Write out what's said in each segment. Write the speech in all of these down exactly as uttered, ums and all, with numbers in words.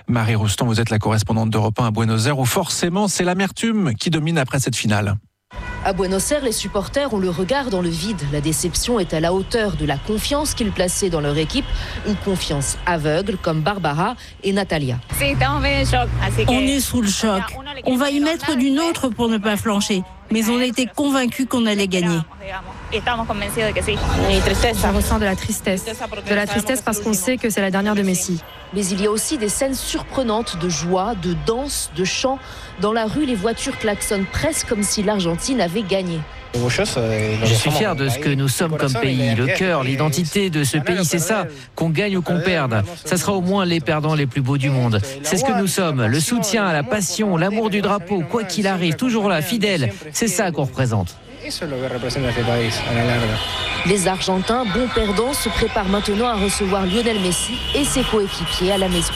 Marie Roustan, vous êtes la correspondante d'Europe un à Buenos Aires, où forcément c'est l'amertume qui domine après cette finale. À Buenos Aires, les supporters ont le regard dans le vide. La déception est à la hauteur de la confiance qu'ils plaçaient dans leur équipe. Une confiance aveugle comme Barbara et Natalia. On est sous le choc. On va y mettre du nôtre pour ne pas flancher. Mais on était convaincus qu'on allait gagner. Je ressens de la tristesse. De la tristesse parce qu'on sait que c'est la dernière de Messi. Mais il y a aussi des scènes surprenantes de joie, de danse, de chant. Dans la rue, les voitures klaxonnent presque comme si l'Argentine avait gagné. Je suis fier de ce que nous sommes comme pays. Le cœur, l'identité de ce pays, c'est ça. Qu'on gagne ou qu'on perde. Ça sera au moins les perdants les plus beaux du monde. C'est ce que nous sommes. Le soutien à la passion, l'amour du drapeau, quoi qu'il arrive, toujours là, fidèle. C'est ça qu'on représente. Les Argentins, bons perdants, se préparent maintenant à recevoir Lionel Messi et ses coéquipiers à la maison.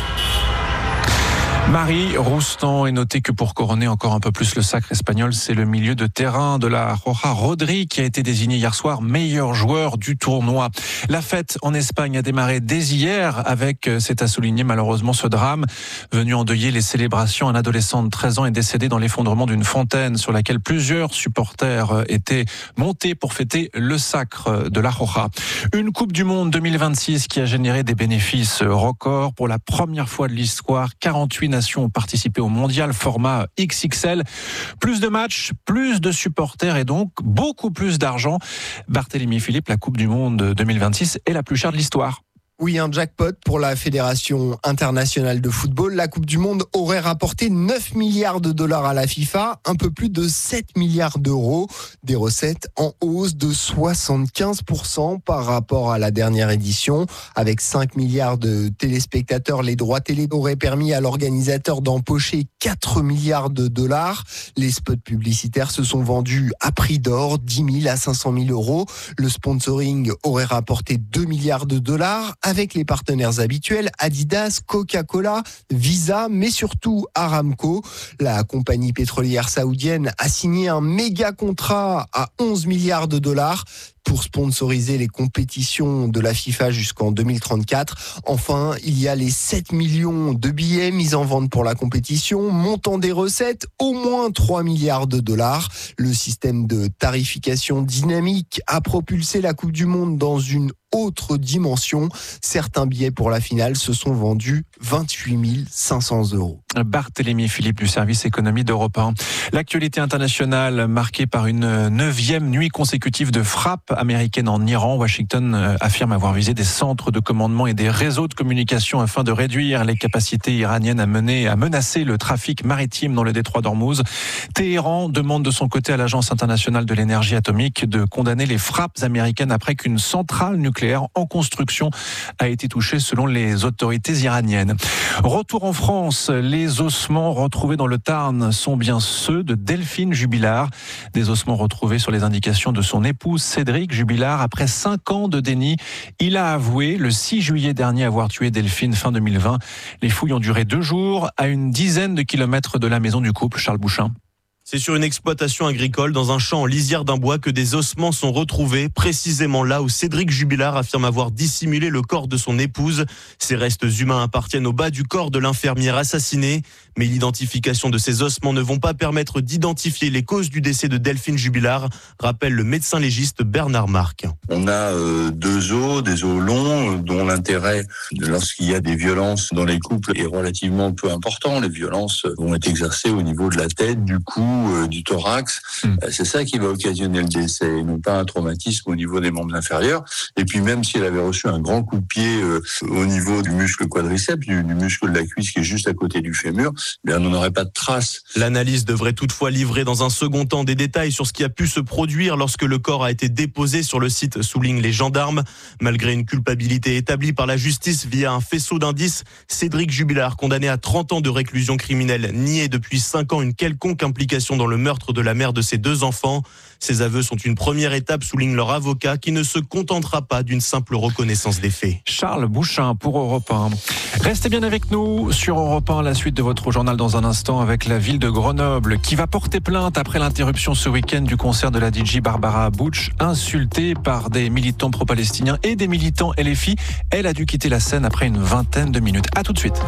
Marie Roustan, est noté que pour couronner encore un peu plus le sacre espagnol, c'est le milieu de terrain de la Roja, Rodri, qui a été désigné hier soir meilleur joueur du tournoi. La fête en Espagne a démarré dès hier avec, c'est à souligner malheureusement, ce drame venu endeuiller les célébrations. Un adolescent de treize ans est décédé dans l'effondrement d'une fontaine sur laquelle plusieurs supporters étaient montés pour fêter le sacre de la Roja. Une Coupe du Monde deux mille vingt-six qui a généré des bénéfices records. Pour la première fois de l'histoire, quarante-huit nations ont participé au mondial format X X L. Plus de matchs, plus de supporters et donc beaucoup plus d'argent. Barthélémy Philippe, la Coupe du Monde deux mille vingt-six est la plus chère de l'histoire. Oui, un jackpot pour la Fédération internationale de football. La Coupe du Monde aurait rapporté neuf milliards de dollars à la FIFA, un peu plus de sept milliards d'euros. Des recettes en hausse de soixante-quinze pour cent par rapport à la dernière édition. Avec cinq milliards de téléspectateurs, les droits télé auraient permis à l'organisateur d'empocher quatre milliards de dollars. Les spots publicitaires se sont vendus à prix d'or, dix mille à cinq cent mille euros. Le sponsoring aurait rapporté deux milliards de dollars. Avec les partenaires habituels, Adidas, Coca-Cola, Visa, mais surtout Aramco. La compagnie pétrolière saoudienne a signé un méga contrat à onze milliards de dollars pour sponsoriser les compétitions de la FIFA jusqu'en deux mille trente-quatre. Enfin, il y a les sept millions de billets mis en vente pour la compétition, montant des recettes au moins trois milliards de dollars. Le système de tarification dynamique a propulsé la Coupe du Monde dans une autre dimension. Certains billets pour la finale se sont vendus vingt-huit mille cinq cents euros. Barthélémy Philippe du service économie d'Europe un. L'actualité internationale marquée par une neuvième nuit consécutive de frappes américaines en Iran. Washington affirme avoir visé des centres de commandement et des réseaux de communication afin de réduire les capacités iraniennes à mener, à menacer le trafic maritime dans le détroit d'Ormuz. Téhéran demande de son côté à l'Agence internationale de l'énergie atomique de condamner les frappes américaines après qu'une centrale nucléaire en construction a été touchée selon les autorités iraniennes. Retour en France, les ossements retrouvés dans le Tarn sont bien ceux de Delphine Jubilard. Des ossements retrouvés sur les indications de son épouse Cédric Jubilard. Après cinq ans de déni, il a avoué le six juillet dernier avoir tué Delphine fin deux mille vingt. Les fouilles ont duré deux jours à une dizaine de kilomètres de la maison du couple. Charles Bouchin. C'est sur une exploitation agricole dans un champ en lisière d'un bois que des ossements sont retrouvés, précisément là où Cédric Jubilard affirme avoir dissimulé le corps de son épouse. Ces restes humains appartiennent au bas du corps de l'infirmière assassinée, mais l'identification de ces ossements ne vont pas permettre d'identifier les causes du décès de Delphine Jubilard, rappelle le médecin légiste Bernard Marc. On a euh, deux os, des os longs, dont l'intérêt, lorsqu'il y a des violences dans les couples, est relativement peu important. Les violences vont être exercées au niveau de la tête, du cou, euh, du thorax. Mmh. C'est ça qui va occasionner le décès, et non pas un traumatisme au niveau des membres inférieurs. Et puis même si elle avait reçu un grand coup de pied euh, au niveau du muscle quadriceps, du, du muscle de la cuisse qui est juste à côté du fémur, eh bien, on n'aurait pas de traces. L'analyse devrait toutefois livrer dans un second temps des détails sur ce qui a pu se produire lorsque le corps a été déposé sur le site, soulignent les gendarmes. Malgré une culpabilité établie par la justice via un faisceau d'indices, Cédric Jubilard, condamné à trente ans de réclusion criminelle, niait depuis cinq ans une quelconque implication dans le meurtre de la mère de ses deux enfants. Ces aveux sont une première étape, souligne leur avocat, qui ne se contentera pas d'une simple reconnaissance des faits. Charles Bouchin pour Europe un. Restez bien avec nous sur Europe un, la suite de votre journal dans un instant avec la ville de Grenoble qui va porter plainte après l'interruption ce week-end du concert de la D J Barbara Butch, insultée par des militants pro-palestiniens et des militants L F I. Elle a dû quitter la scène après une vingtaine de minutes. À tout de suite.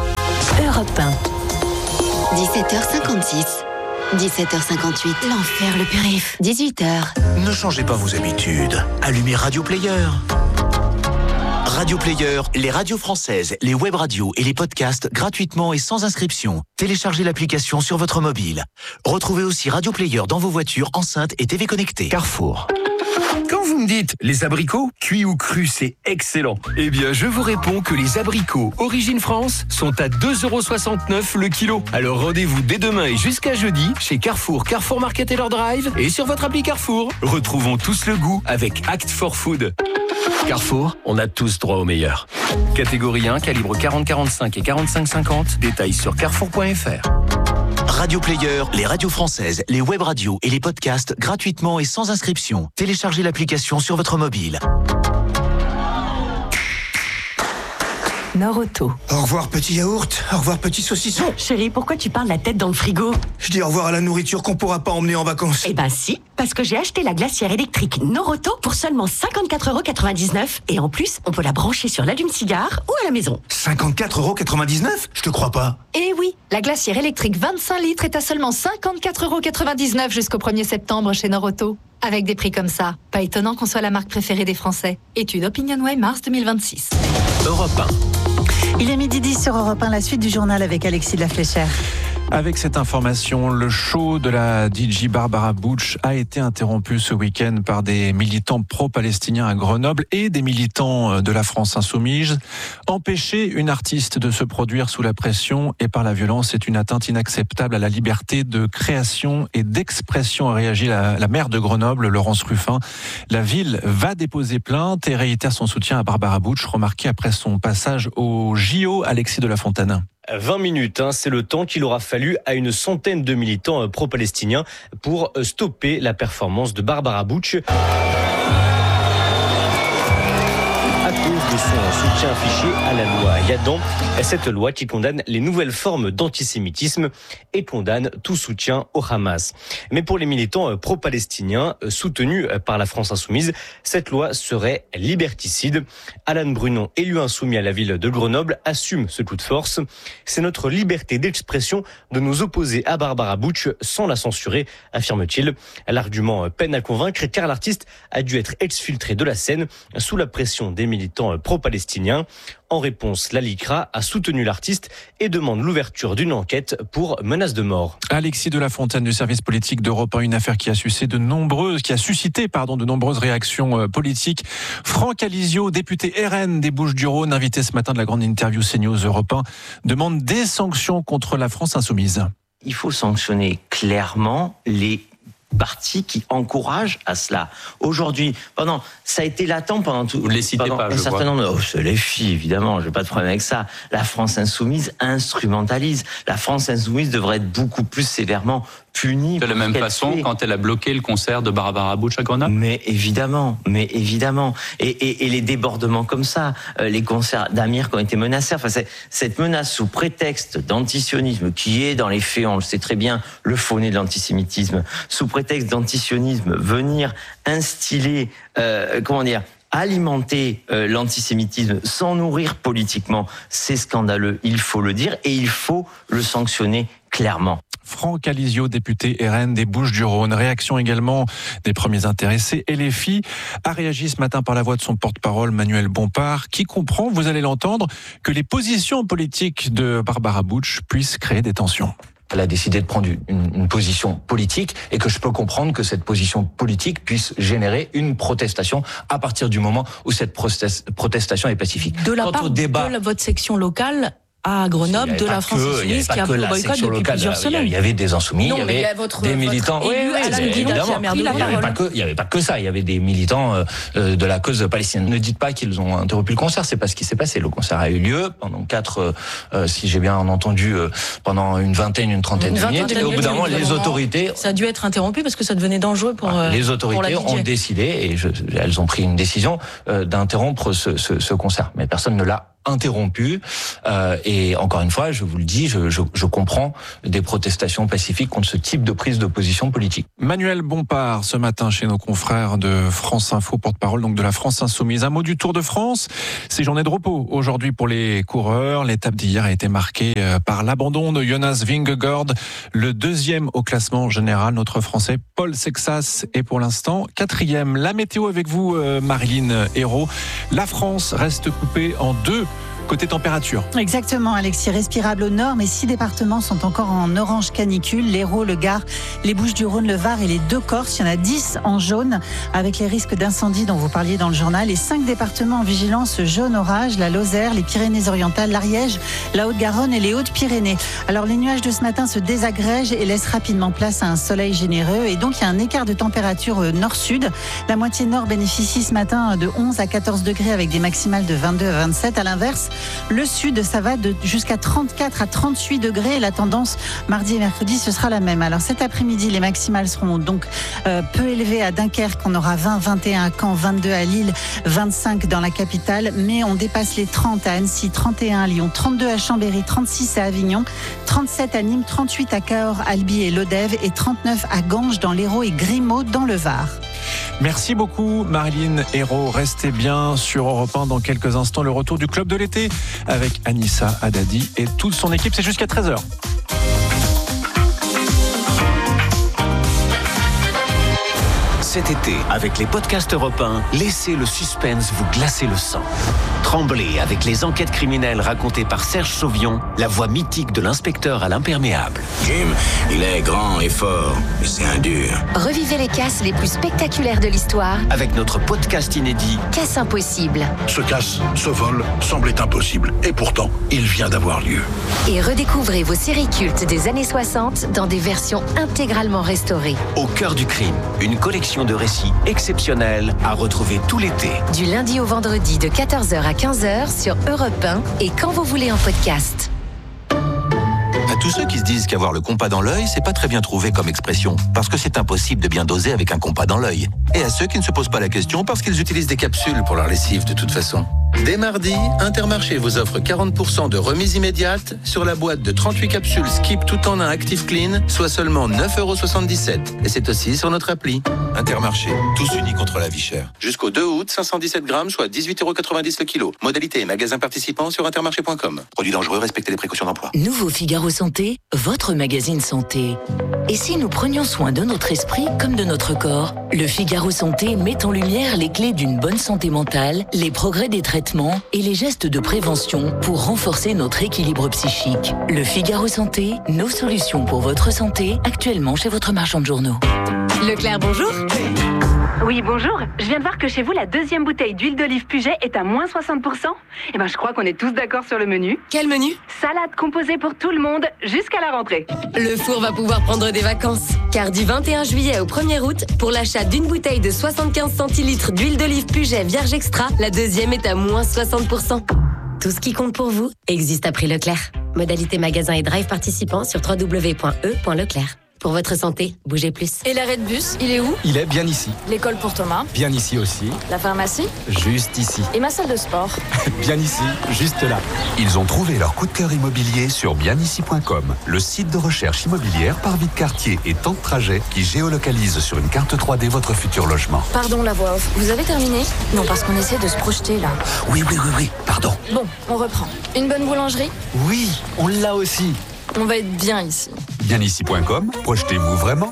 Europe un. dix-sept heures cinquante-six. dix-sept heures cinquante-huit. L'enfer, le périph'. dix-huit heures. Ne changez pas vos habitudes. Allumez Radio Player. Radio Player, les radios françaises, les web radios et les podcasts gratuitement et sans inscription. Téléchargez l'application sur votre mobile. Retrouvez aussi Radio Player dans vos voitures, enceintes et T V connectées. Carrefour. Quand vous me dites les abricots, cuits ou crus, c'est excellent. Eh bien, je vous réponds que les abricots Origine France sont à deux euros soixante-neuf le kilo. Alors rendez-vous dès demain et jusqu'à jeudi chez Carrefour, Carrefour Market et leur Drive et sur votre appli Carrefour. Retrouvons tous le goût avec Act for Food. Carrefour, on a tous droit au meilleur. Catégorie un, calibre quarante quarante-cinq et quarante-cinq cinquante. Détails sur carrefour point f r. Radio Player, les radios françaises, les web radios et les podcasts gratuitement et sans inscription. Téléchargez l'application sur votre mobile. Nord-Auto. Au revoir petit yaourt, au revoir petit saucisson. Chérie, pourquoi tu parles la tête dans le frigo? Je dis au revoir à la nourriture qu'on pourra pas emmener en vacances. Eh ben si, parce que j'ai acheté la glacière électrique Nord-Auto pour seulement cinquante-quatre euros quatre-vingt-dix-neuf. Et en plus, on peut la brancher sur l'allume-cigare ou à la maison. cinquante-quatre euros quatre-vingt-dix-neuf? Je te crois pas. Eh oui, la glacière électrique vingt-cinq litres est à seulement cinquante-quatre euros quatre-vingt-dix-neuf jusqu'au premier septembre chez Nord-Auto. Avec des prix comme ça, pas étonnant qu'on soit la marque préférée des Français. Étude OpinionWay mars deux mille vingt-six. Europe un. Il est midi dix sur Europe un, la suite du journal avec Alexis de la Fléchère. Avec cette information, le show de la D J Barbara Bush a été interrompu ce week-end par des militants pro-palestiniens à Grenoble et des militants de la France insoumise. Empêcher une artiste de se produire sous la pression et par la violence est une atteinte inacceptable à la liberté de création et d'expression, a réagi la, la maire de Grenoble, Laurence Ruffin. La ville va déposer plainte et réitère son soutien à Barbara Bush, remarqué après son passage au J O. Alexis de la Fontaine. vingt minutes, hein, c'est le temps qu'il aura fallu à une centaine de militants pro-palestiniens pour stopper la performance de Barbara Bush. À cause de son soutien affiché à la loi Yadan, cette loi qui condamne les nouvelles formes d'antisémitisme et condamne tout soutien au Hamas. Mais pour les militants pro-palestiniens soutenus par la France insoumise, cette loi serait liberticide. Alan Brunon, élu insoumis à la ville de Grenoble, assume ce coup de force. C'est notre liberté d'expression de nous opposer à Barbara Bush sans la censurer, affirme-t-il. L'argument peine à convaincre car l'artiste a dû être exfiltré de la scène sous la pression des militants pro-palestiniens. En réponse, la LICRA a soutenu l'artiste et demande l'ouverture d'une enquête pour menace de mort. Alexis de la Fontaine du service politique d'Europe un, une affaire qui a suscité de nombreuses, qui a suscité, pardon, de nombreuses réactions politiques. Franck Alizio, député R N des Bouches-du-Rhône, invité ce matin de la grande interview CNews Europe un, demande des sanctions contre la France insoumise. Il faut sanctionner clairement les partis qui encouragent à cela. Aujourd'hui, pendant, ça a été latent pendant tout. Vous ne les citez pendant pas, un je certain vois. nombre. Oh, c'est les filles, évidemment. J'ai pas de problème avec ça. La France insoumise instrumentalise. La France insoumise devrait être beaucoup plus sévèrement punie. De la même façon, fait. quand elle a bloqué le concert de Barbara Bush à Grenoble. Mais évidemment, mais évidemment. Et, et, et les débordements comme ça, euh, les concerts d'Amir qui ont été menacés. Enfin, c'est, cette menace sous prétexte d'antisionisme, qui est dans les faits, on le sait très bien, le faux-nez de l'antisémitisme, sous prétexte d'antisionisme, venir instiller, euh, comment dire, alimenter euh, l'antisémitisme sans nourrir politiquement, c'est scandaleux. Il faut le dire et il faut le sanctionner clairement. Franck Alizio, député R N des Bouches-du-Rhône. Réaction également des premiers intéressés. Et les filles a réagi ce matin par la voix de son porte-parole, Manuel Bompard, qui comprend, vous allez l'entendre, que les positions politiques de Barbara Bush puissent créer des tensions. Elle a décidé de prendre une, une position politique et que je peux comprendre que cette position politique puisse générer une protestation à partir du moment où cette protestation est pacifique. De la Quant part au débat, de la, votre section locale à Grenoble, de la France que, insoumise qui a pris le boycott depuis locale, plusieurs semaines. Il y avait des insoumis, non, il y avait votre, des militants. Votre élu, oui, oui, Alan Guida, évidemment. qui a Il n'y avait pas que, il y avait pas que ça. Il y avait des militants euh, de la cause palestinienne. Ne dites pas qu'ils ont interrompu le concert. C'est pas ce qui s'est passé. Le concert a eu lieu pendant quatre, euh, si j'ai bien entendu, euh, pendant une vingtaine, une trentaine une de minutes. Et au bout d'un moment, les autorités. Ça a dû être interrompu parce que ça devenait dangereux pour. Euh, les autorités pour ont décidé et je, elles ont pris une décision euh, d'interrompre ce, ce, ce concert. Mais personne ne l'a interrompue. Euh, et encore une fois, je vous le dis, je, je, je comprends des protestations pacifiques contre ce type de prise de position politique. Manuel Bompard, ce matin chez nos confrères de France Info, porte-parole donc de la France Insoumise. Un mot du Tour de France. C'est journée de repos aujourd'hui pour les coureurs. L'étape d'hier a été marquée par l'abandon de Jonas Vingegaard, le deuxième au classement général. Notre Français Paul Sexas est pour l'instant quatrième. La météo avec vous, Marilyn Hérault. La France reste coupée en deux. Côté température. Exactement, Alexis. Respirable au nord, mais six départements sont encore en orange canicule. L'Hérault, le Gard, les Bouches-du-Rhône, le Var et les deux Corses. Il y en a dix en jaune, avec les risques d'incendie dont vous parliez dans le journal. Et cinq départements en vigilance jaune-orage, la Lozère, les Pyrénées-Orientales, l'Ariège, la Haute-Garonne et les Hautes-Pyrénées. Alors les nuages de ce matin se désagrègent et laissent rapidement place à un soleil généreux. Et donc il y a un écart de température nord-sud. La moitié nord bénéficie ce matin de onze à quatorze degrés avec des maximales de vingt-deux à vingt-sept. À l'inverse, le sud, ça va de jusqu'à trente-quatre à trente-huit degrés. La tendance mardi et mercredi, ce sera la même. Alors cet après-midi, les maximales seront donc euh, peu élevées à Dunkerque. On aura vingt, vingt et un à Caen, vingt-deux à Lille, vingt-cinq dans la capitale. Mais on dépasse les trente à Annecy, trente et un à Lyon, trente-deux à Chambéry, trente-six à Avignon, trente-sept à Nîmes, trente-huit à Cahors, Albi et Lodève et trente-neuf à Ganges dans l'Hérault et Grimaud dans le Var. Merci beaucoup Marilyn Hérault. Restez bien sur Europe un dans quelques instants. Le retour du Club de l'été avec Anissa Haddadi et toute son équipe. C'est jusqu'à treize heures. Cet été, avec les podcasts Europe un, laissez le suspense vous glacer le sang. Tremblez avec les enquêtes criminelles racontées par Serge Sauvion, la voix mythique de l'inspecteur à l'imperméable. Jim, il est grand et fort, mais c'est un dur. Revivez les casses les plus spectaculaires de l'histoire avec notre podcast inédit Casse impossible. Ce casse, ce vol, semblait impossible. Et pourtant, il vient d'avoir lieu. Et redécouvrez vos séries cultes des années soixante dans des versions intégralement restaurées. Au cœur du crime, une collection de récits exceptionnels à retrouver tout l'été. Du lundi au vendredi de quatorze heures à quinze heures sur Europe un et quand vous voulez en podcast. À tous ceux qui se disent qu'avoir le compas dans l'œil, c'est pas très bien trouvé comme expression, parce que c'est impossible de bien doser avec un compas dans l'œil. Et à ceux qui ne se posent pas la question parce qu'ils utilisent des capsules pour leur lessive de toute façon. Dès mardi, Intermarché vous offre quarante pour cent de remise immédiate sur la boîte de trente-huit capsules Skip tout en un Active Clean, soit seulement neuf euros soixante-dix-sept. Et c'est aussi sur notre appli. Intermarché, tous unis contre la vie chère. Jusqu'au deux août, cinq cent dix-sept grammes, soit dix-huit euros quatre-vingt-dix le kilo. Modalité et magasin participant sur intermarché point com. Produit dangereux, respectez les précautions d'emploi. Nouveau Figaro Santé, votre magazine santé. Et si nous prenions soin de notre esprit comme de notre corps? Le Figaro Santé met en lumière les clés d'une bonne santé mentale, les progrès des traitements et les gestes de prévention pour renforcer notre équilibre psychique. Le Figaro Santé, nos solutions pour votre santé, actuellement chez votre marchand de journaux. Leclerc, bonjour. Oui, bonjour. Je viens de voir que chez vous, la deuxième bouteille d'huile d'olive Puget est à moins soixante pour cent. Eh ben, je crois qu'on est tous d'accord sur le menu. Quel menu? Salade composée pour tout le monde jusqu'à la rentrée. Le four va pouvoir prendre des vacances. Car du vingt et un juillet au premier août, pour l'achat d'une bouteille de soixante-quinze centilitres d'huile d'olive Puget Vierge Extra, la deuxième est à moins soixante pour cent. Tout ce qui compte pour vous existe à prix Leclerc. Modalité magasin et drive participants sur w w w point e point leclerc. Pour votre santé, bougez plus. Et l'arrêt de bus, il est où? Il est bien ici. L'école pour Thomas? Bien ici aussi. La pharmacie? Juste ici. Et ma salle de sport? Bien ici, juste là. Ils ont trouvé leur coup de cœur immobilier sur bien ici point com, le site de recherche immobilière par vie de quartier et temps de trajet qui géolocalise sur une carte trois D votre futur logement. Pardon, la voix off. Vous avez terminé? Non, parce qu'on essaie de se projeter là. Oui, oui, oui, oui, pardon. Bon, on reprend. Une bonne boulangerie? Oui, on l'a aussi. On va être bien ici. bien ici point com, projetez-vous vraiment.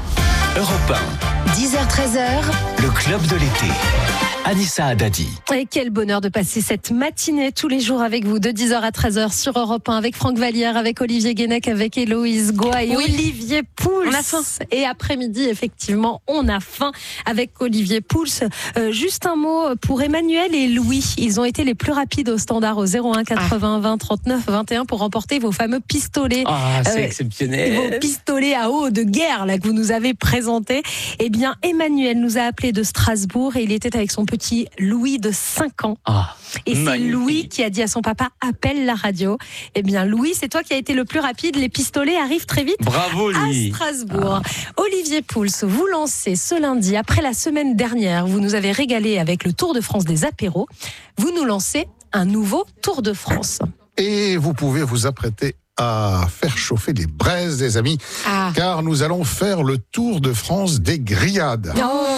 Europe un. dix heures treize heures. Le club de l'été. Anissa Haddadi. Et quel bonheur de passer cette matinée tous les jours avec vous de dix heures à treize heures sur Europe un avec Franck Vallière, avec Olivier Guénec, avec Héloïse Goua et oui. Olivier Pouls. On a faim. Et après-midi, effectivement, on a faim avec Olivier Pouls. Euh, juste un mot pour Emmanuel et Louis. Ils ont été les plus rapides au standard au zéro un quatre-vingts vingt trente-neuf vingt et un pour remporter vos fameux pistolets. Ah, c'est euh, exceptionnel. Vos pistolets à eau de guerre là que vous nous avez présentés. Eh bien, Emmanuel nous a appelé de Strasbourg et il était avec son petit Louis de cinq ans. Ah, et c'est magnifique. Louis qui a dit à son papa, appelle la radio. Eh bien, Louis, c'est toi qui as été le plus rapide. Les pistolets arrivent très vite. Bravo, Louis. À Strasbourg. Ah. Olivier Pouls, vous lancez ce lundi, après la semaine dernière, vous nous avez régalé avec le Tour de France des apéros. Vous nous lancez un nouveau Tour de France. Et vous pouvez vous apprêter à faire chauffer les braises, les amis, ah. car nous allons faire le Tour de France des grillades.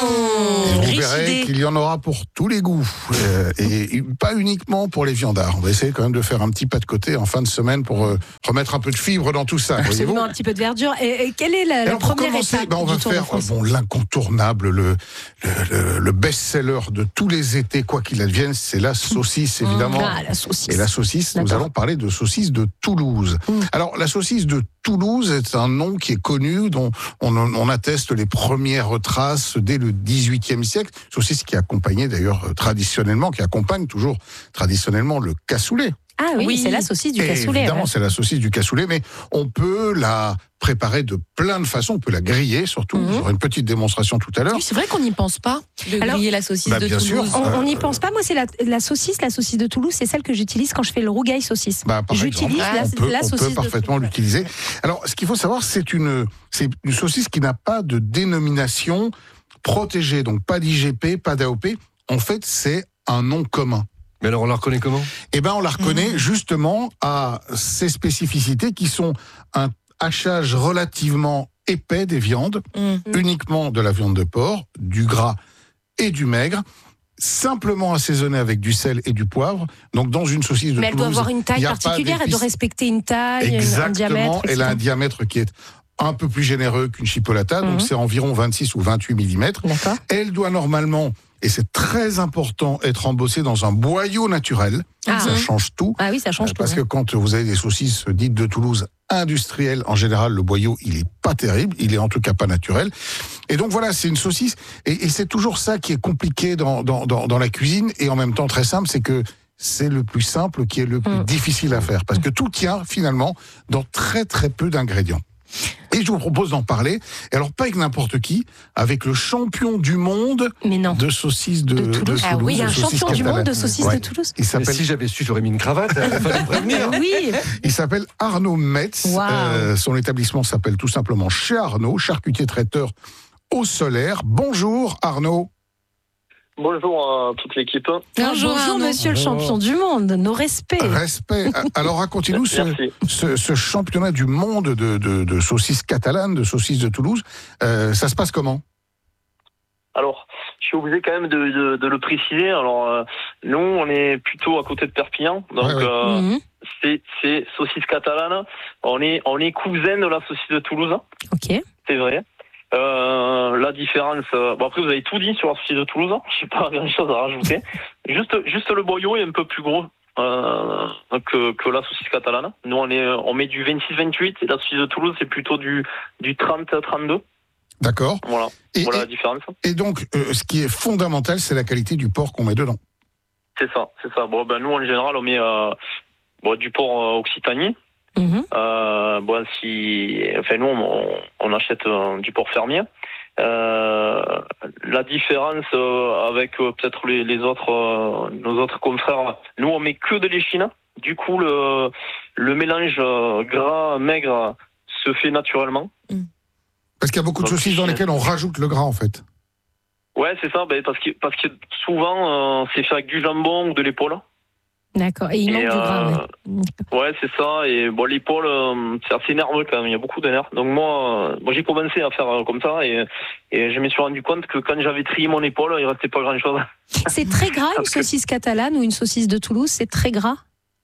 Oh, et vous verrez idée. qu'il y en aura pour tous les goûts, euh, et pas uniquement pour les viandards. On va essayer quand même de faire un petit pas de côté en fin de semaine pour euh, remettre un peu de fibre dans tout ça. Absolument, un petit peu de verdure. Et, et quelle est la, la première commencer, étape ben on va du Tour faire de France ? bon, l'incontournable, le, le, le, le best-seller de tous les étés, quoi qu'il advienne, c'est la saucisse, évidemment. Ah, la saucisse. Et la saucisse, D'accord. nous allons parler de saucisse de Toulouse. Mmh. Alors, la saucisse de Toulouse est un nom qui est connu, dont on, on atteste les premières traces dès le dix-huitième siècle. Saucisse qui accompagnait d'ailleurs traditionnellement, qui accompagne toujours traditionnellement le cassoulet. Ah oui, oui. c'est la saucisse du cassoulet. Évidemment, ouais. c'est la saucisse du cassoulet, mais on peut la préparer de plein de façons. On peut la griller, surtout. Mmh. J'aurai une petite démonstration tout à l'heure. Oui, c'est vrai qu'on n'y pense pas, de Alors, griller la saucisse bah, de bien Toulouse. Sûr, on n'y euh, pense pas. Moi, c'est la, la saucisse, la saucisse de Toulouse, c'est celle que j'utilise quand je fais le rougail saucisse. Bah, par J'utilise exemple, la, on peut, la on saucisse peut parfaitement de l'utiliser. Alors, ce qu'il faut savoir, c'est une, c'est une saucisse qui n'a pas de dénomination protégée, donc pas d'I G P, pas d'A O P. En fait, c'est un nom commun. Mais alors on la reconnaît comment ? Eh ben, on la reconnaît mmh. justement à ses spécificités qui sont un hachage relativement épais des viandes, mmh. uniquement de la viande de porc, du gras et du maigre, simplement assaisonné avec du sel et du poivre. Donc dans une saucisse de Mais elle Toulouse, doit avoir une taille particulière, elle doit respecter une taille, Exactement, un diamètre. Exactement, elle a un diamètre qui est un peu plus généreux qu'une chipolata, mmh. donc c'est environ vingt-six ou vingt-huit millimètres. D'accord. Elle doit normalement, et c'est très important, être embossée dans un boyau naturel. Ah, ça hum. change tout. Ah oui, ça change euh, tout. Parce ouais. que quand vous avez des saucisses dites de Toulouse industrielles, en général, le boyau, il est pas terrible. Il est en tout cas pas naturel. Et donc voilà, c'est une saucisse. Et, et c'est toujours ça qui est compliqué dans, dans, dans, dans la cuisine. Et en même temps très simple, c'est que c'est le plus simple qui est le plus hum. difficile à faire. Parce que tout tient finalement dans très très peu d'ingrédients. Et je vous propose d'en parler, et alors pas avec n'importe qui, avec le champion du monde de saucisses de, de Toulouse. De Toulouse ah oui, il y a un champion catalane. du monde de saucisses ouais. de Toulouse. Il s'appelle... Si j'avais su, j'aurais mis une cravate. Il fallait me prévenir. Oui. Il s'appelle Arnaud Metz. Wow. Euh, son établissement s'appelle tout simplement Chez Arnaud, charcutier traiteur au Solaire. Bonjour Arnaud. Bonjour à toute l'équipe. Bonjour, Bonjour monsieur le champion du monde, nos respects. Respect. Alors racontez-nous ce, ce, ce championnat du monde de, de, de saucisses catalanes, de saucisses de Toulouse. Euh, ça se passe comment ? Alors, je suis obligé quand même de, de, de le préciser. Alors, euh, nous, on est plutôt à côté de Perpignan, donc ouais, ouais. Euh, mmh. c'est, c'est saucisse catalane. On est, on est cousin de la saucisse de Toulouse. Ok. C'est vrai. Euh, la différence, euh, bon après vous avez tout dit sur la saucisse de Toulouse, je n'ai pas grand chose à rajouter. juste, juste le boyau est un peu plus gros euh, que, que la saucisse catalane. Nous on est, on met du vingt-six vingt-huit et la saucisse de Toulouse c'est plutôt du, du trente trente-deux. D'accord. Voilà, et, voilà et, la différence. Et donc, euh, ce qui est fondamental, c'est la qualité du porc qu'on met dedans. C'est ça, c'est ça. Bon ben nous en général on met euh, bon, du porc euh, Occitanie. Mmh. Euh, bon, si, enfin nous on, on achète euh, du porc fermier. Euh, la différence euh, avec euh, peut-être les, les autres, euh, nos autres confrères, nous on met que de l'échine. Du coup le le mélange euh, gras maigre se fait naturellement. Mmh. Parce qu'il y a beaucoup de Donc, saucisses dans lesquelles on rajoute le gras en fait. Ouais c'est ça, ben, parce que parce que souvent euh, c'est fait avec du jambon ou de l'épaule. D'accord, et il manque et, du gras, euh, ouais. ouais, c'est ça, et bon, l'épaule, euh, c'est assez nerveux quand même, il y a beaucoup de nerfs. Donc moi, euh, moi j'ai commencé à faire euh, comme ça, et, et je me suis rendu compte que quand j'avais trié mon épaule, il restait pas grand-chose. C'est très gras, une saucisse catalane ou une saucisse de Toulouse, c'est très gras ?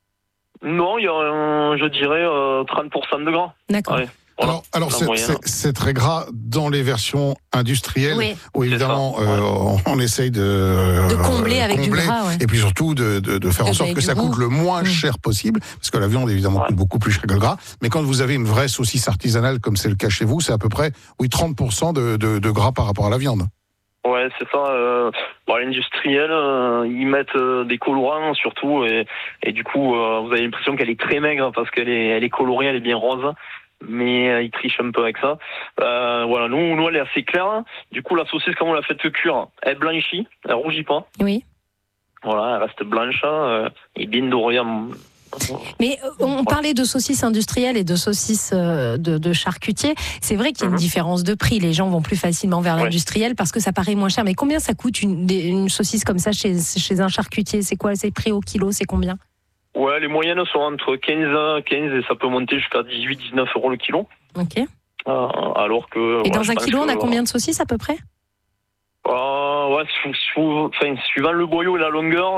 Non, il y a, euh, je dirais, euh, trente pour cent de gras. D'accord. Ouais. Voilà, alors, alors c'est, c'est, c'est très gras dans les versions industrielles, oui. où évidemment euh, on, on essaye de, de combler euh, avec combler, du gras, ouais. et puis surtout de, de, de faire de en sorte que ça goût. coûte le moins mmh. cher possible, parce que la viande évidemment ouais. coûte beaucoup plus cher que le gras. Mais quand vous avez une vraie saucisse artisanale comme c'est le cas chez vous, c'est à peu près oui trente pour cent de, de, de gras par rapport à la viande. Ouais, c'est ça. Euh, bon, l'industriel, euh, ils mettent euh, des colorants surtout, et, et du coup, euh, vous avez l'impression qu'elle est très maigre parce qu'elle est, elle est colorée, elle est bien rose. Mais euh, ils trichent un peu avec ça. Euh, voilà, nous, nous, elle est assez claire. Du coup, la saucisse, quand on l'a fait cuire, elle blanchit, elle rougit pas. Oui. Voilà, elle reste blanche euh, et bien dorée en, Mais euh, on parlait de saucisses industrielles et de saucisses euh, de, de charcutier. C'est vrai qu'il y a une Mhm. différence de prix. Les gens vont plus facilement vers Ouais. l'industriel parce que ça paraît moins cher. Mais combien ça coûte une, des- une saucisse comme ça chez, chez un charcutier? C'est quoi? C'est prix au kilo? C'est combien? Ouais, les moyennes sont entre quinze, quinze et ça peut monter jusqu'à dix-huit, dix-neuf euros le kilo. Ok. Euh, alors que. Et ouais, dans je un pense kilo, on que, a combien de saucisses à peu près? euh, ouais, sou- sou- enfin, suivant le boyau et la longueur,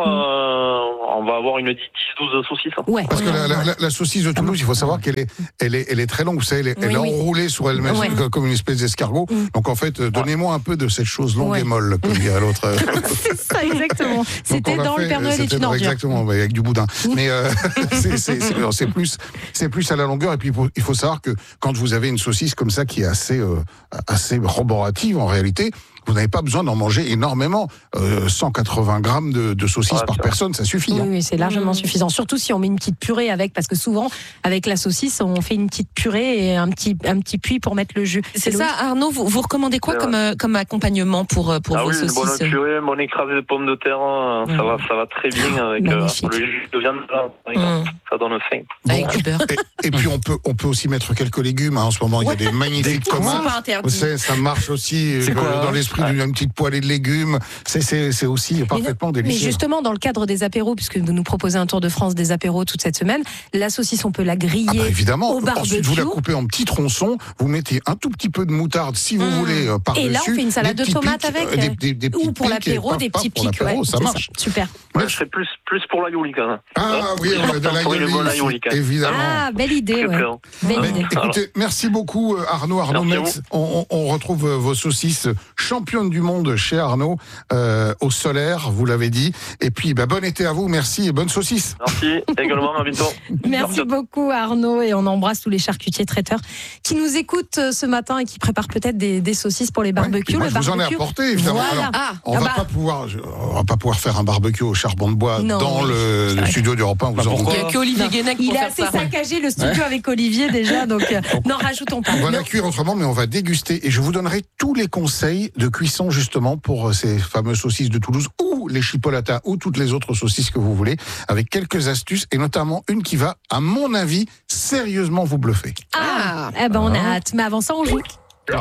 euh, on va avoir une dix douze saucisses. Ouais. Parce que la, la- la- la saucisse de Toulouse, il faut savoir qu'elle est, elle est, elle est très longue. Vous savez, elle est, elle Oui, est oui. enroulée sur elle-même Ouais. comme- comme une espèce d'escargot. Donc en fait, euh, donnez-moi un peu de cette chose longue Ouais. et molle, comme dirait l'autre. C'est ça, exactement. C'était Donc, on l'a dans le fait, Père Noël est c'était une dans- ordure. Exactement, mais avec du boudin. Mais euh, c'est- c'est c'est- c'est plus, c'est plus à la longueur. Et puis il faut, il faut savoir que quand vous avez une saucisse comme ça qui est assez, euh, assez roborative en réalité, vous n'avez pas besoin d'en manger énormément. Euh, cent quatre-vingts grammes de, de saucisses Ouais, par ça. personne, ça suffit. Oui, hein. oui, c'est largement suffisant. Surtout si on met une petite purée avec, parce que souvent, avec la saucisse, on fait une petite purée et un petit, un petit puits pour mettre le jus. C'est ça, Arnaud, vous, vous recommandez quoi C'est comme, euh, comme accompagnement pour, euh, pour Ah vos oui, une bonne saucisses? purée, mon écrasé de pommes de terre, euh, ça, va, ça va très bien avec euh, Magnifique. le jus de viande. là, par exemple. Ça donne faim. Avec du beurre. Et, et puis on peut, on peut aussi mettre quelques légumes. hein. En ce moment, il y a des magnifiques C'est communs. pas interdit. Vous savez, ça marche aussi euh, C'est quoi, dans hein l'esprit d'une petite poêlée de légumes. C'est, c'est, c'est aussi parfaitement Mais délicieux. justement, dans le cadre des apéros, puisque vous nous proposez un tour de France des apéros toute cette semaine, la saucisse, on peut la griller Ah bah évidemment. au barbecue. Ensuite, vous la coupez en petits tronçons. Vous mettez un tout petit peu de moutarde, si vous Mmh. voulez, euh, par-dessus. Et là, on fait une salade des de petits tomates pics, avec, euh, des, des, des ou petits pour pics, l'apéro, et des paf, petits paf, pour pics. l'apéro, ouais, ça c'est marche. Super. Ouais, je serais plus, plus pour l'aïoli quand même. Ah oui, on a de la Oui, le bon gueule, aioli, quand même. évidemment. Ah, belle idée, Très ouais. bien. Belle Mais idée. écoutez, merci beaucoup euh, Arnaud, Arnaud Merci à Metz. On, on- on retrouve euh, vos saucisses championnes du monde chez Arnaud euh, au Solaire, vous l'avez dit. Et puis bah, bon été à vous, merci et bonne saucisse. Merci également, à bientôt. Merci beaucoup Arnaud et on embrasse tous les charcutiers traiteurs qui nous écoutent euh, ce matin et qui préparent peut-être des, des saucisses pour les barbecues. Et moi, Le je vous en ai barbecue. apporté évidemment. Voilà. Alors, Ah, on ah va bah, pas pouvoir, je- on va pas pouvoir faire un barbecue au charbon de bois Non, dans oui. le, le studio d'Europe un. Vous en Il doutez. n'y a que Olivier Non. Guénec Il pour a faire assez ça. saccagé le studio avec Olivier déjà, donc euh, n'en rajoutons pas. On va Mais la cuire autrement, mais on va déguster. Et je vous donnerai tous les conseils de cuisson justement pour euh, ces fameuses saucisses de Toulouse ou les chipolatas ou toutes les autres saucisses que vous voulez, avec quelques astuces et notamment une qui va, à mon avis, sérieusement vous bluffer. Ah, eh ben on a hâte. Mais avant ça, on joue.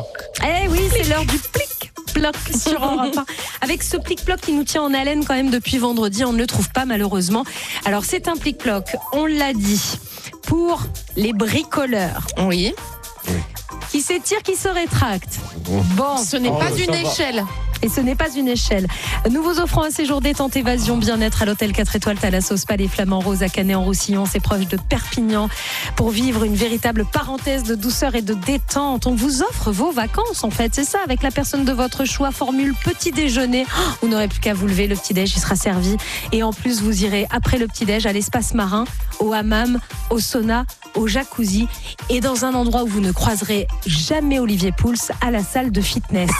Eh oui, c'est l'heure du plic-ploc sur Europe un. Avec ce plic-ploc qui nous tient en haleine quand même depuis vendredi, on ne le trouve pas malheureusement. Alors c'est un plic-ploc, on l'a dit, pour les bricoleurs. Oui. Qui s'étire, qui se rétracte. Bon, Ce n'est pas une échelle. Et ce n'est pas une échelle. Nous vous offrons un séjour détente, évasion, bien-être à l'hôtel quatre étoiles Thalasso Spa les Flamands Roses à Canet-en-Roussillon. C'est proche de Perpignan pour vivre une véritable parenthèse de douceur et de détente. On vous offre vos vacances en fait, c'est ça, avec la personne de votre choix. Formule petit déjeuner. Oh, vous n'aurez plus qu'à vous lever, le petit déj il sera servi. Et en plus vous irez après le petit déj à l'espace marin, au hammam, au sauna, au jacuzzi et dans un endroit où vous ne croiserez jamais Olivier Pouls, à la salle de fitness.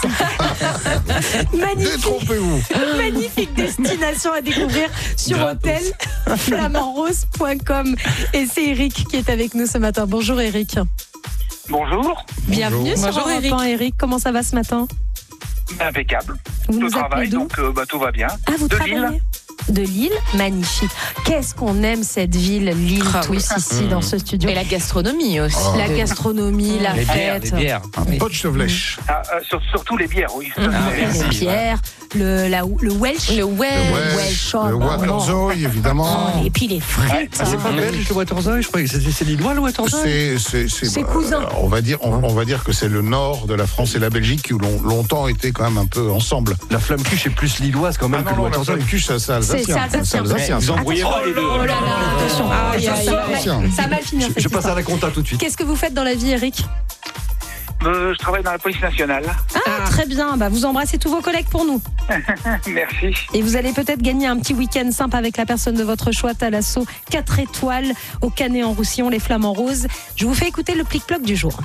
Magnifique, Détrompez-vous. magnifique destination à découvrir sur hôtel flamand rose point com. Et c'est Eric qui est avec nous ce matin. Bonjour Eric. Bonjour. Bienvenue sur Bonjour, Europe Eric. un, Eric. Comment ça va ce matin? Impeccable. Vous Je nous appelez travaille, d'où? donc euh, bah, tout va bien. Ah, vous de travaillez Lille. De Lille, magnifique. Qu'est-ce qu'on aime cette ville, Lille, Ah, tous oui. ici dans ce studio. Et la gastronomie aussi. Oh. La gastronomie, la Les bières, fête, les bières. Un potch de flèche. Ah, euh, sur- surtout les bières, oui. Ah, les pierres, le, la, le Welsh, Le Welsh. Le Welsh, oh, le bon, Waterzooi, évidemment. Oh, et puis les frites. Ah, c'est hein. pas belge le Waterzooi, je croyais que c'était c'est lillois le Waterzooi. C'est, c'est, c'est, C'est bah, cousin. on va dire, on, on va dire que c'est le nord de la France et la Belgique qui ont longtemps été quand même un peu ensemble. La flamme cuche est plus lilloise quand même Ah que non, le non, la Waterzooi. flamme cuche, ça, c'est alsacien. C'est alsacien. C'est alsacien. Ils embrouillaient pas les deux. Oh là là, attention. Aïe, aïe, aïe. Attention. Ça a mal fini cette Je passe à histoire. la compta tout de suite. Qu'est-ce que vous faites dans la vie, Eric? Euh, je travaille dans la police nationale. Ah, très bien. Bah, vous embrassez tous vos collègues pour nous. Merci. Et vous allez peut-être gagner un petit week-end sympa avec la personne de votre choix, Thalasso quatre étoiles au Canet-en-Roussillon, les Flamands Roses. Je vous fais écouter le plic-ploc du jour.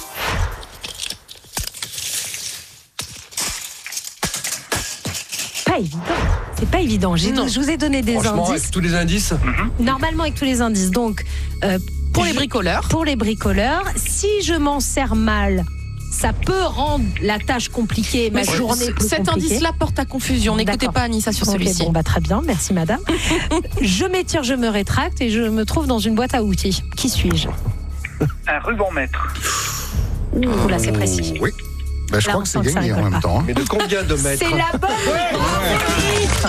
Pas évident. C'est pas évident. J'ai- Non. je vous ai donné des Franchement, indices. avec tous les indices, Normalement, avec tous les indices. Donc, euh, Pour les je- bricoleurs. Pour les bricoleurs, si je m'en sers mal, ça peut rendre la tâche compliquée, ma Mais journée plus cet compliquée. indice-là porte à confusion. N'écoutez D'accord. pas Anissa sur Ok, celui-ci. bon, bah, très bien, merci madame. Je m'étire, je me rétracte et je me trouve dans une boîte à outils. Qui suis-je? Un ruban mètre. Ouh, là c'est précis. Oui. Bah, je Là, crois on que sent c'est que ça gagné en rigole même pas. temps. hein. Mais de combien de mètres? C'est la bonne réponse.